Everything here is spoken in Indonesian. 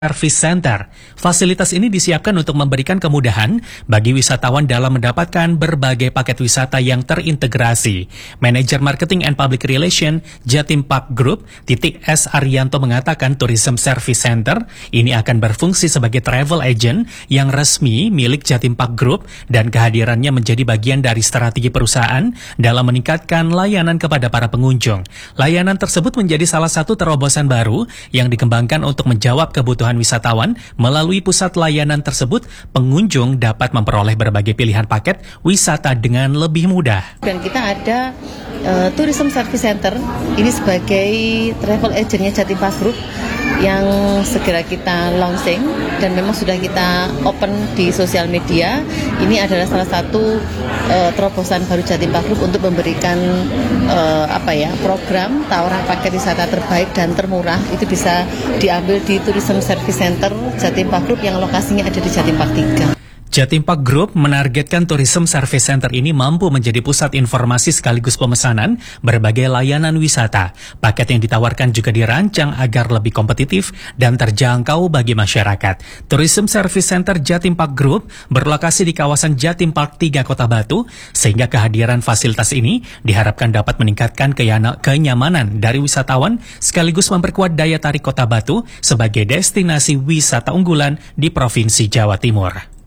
Service Center. Fasilitas ini disiapkan untuk memberikan kemudahan bagi wisatawan dalam mendapatkan berbagai paket wisata yang terintegrasi. Manager Marketing and Public Relation Jatim Park Group, Titik S. Arianto mengatakan Tourism Service Center ini akan berfungsi sebagai travel agent yang resmi milik Jatim Park Group dan kehadirannya menjadi bagian dari strategi perusahaan dalam meningkatkan layanan kepada para pengunjung. Layanan tersebut menjadi salah satu terobosan baru yang dikembangkan untuk menjawab kebutuhan wisatawan. Melalui pusat layanan tersebut, pengunjung dapat memperoleh berbagai pilihan paket wisata dengan lebih mudah. Dan kita ada Tourism Service Center, ini sebagai travel agentnya Jatim Park Group yang segera kita launching dan memang sudah kita open di sosial media. Ini adalah salah satu terobosan baru Jatim Park Group untuk memberikan program tawaran paket wisata terbaik dan termurah. Itu bisa diambil di Tourism Service Center Jatim Park Group yang lokasinya ada di Jatim Park 3. Jatim Park Group menargetkan Tourism Service Center ini mampu menjadi pusat informasi sekaligus pemesanan berbagai layanan wisata. Paket yang ditawarkan juga dirancang agar lebih kompetitif dan terjangkau bagi masyarakat. Tourism Service Center Jatim Park Group berlokasi di kawasan Jatim Park 3 Kota Batu, sehingga kehadiran fasilitas ini diharapkan dapat meningkatkan kenyamanan dari wisatawan sekaligus memperkuat daya tarik Kota Batu sebagai destinasi wisata unggulan di Provinsi Jawa Timur.